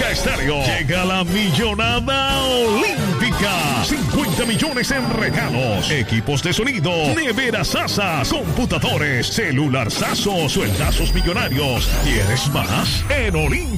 Omega Estéreo. Llega la millonada olímpica. 50 millones en regalos. Equipos de sonido. Neveras Sasa. Computadores. Celular Saso. Sueldazos millonarios. ¿Quieres más? En Olímpica